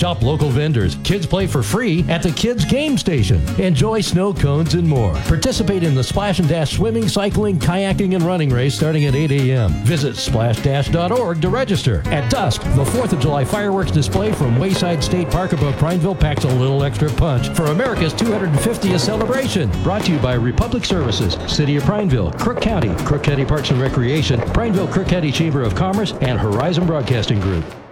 Shop local vendors. Kids play for free at the Kids Game Station. Enjoy snow cones and more. Participate in the Splash and Dash swimming, cycling, kayaking, and running race starting at 8 a.m. Visit splashdash.org to register. At dusk, the 4th of July fireworks display from Wayside State Park above Prineville packs a little extra punch for America's 250th celebration. Brought to you by Republic Services, City of Prineville, Crook County Parks and Recreation, Prineville Crook County Chamber of Commerce, and Horizon Broadcasting Group.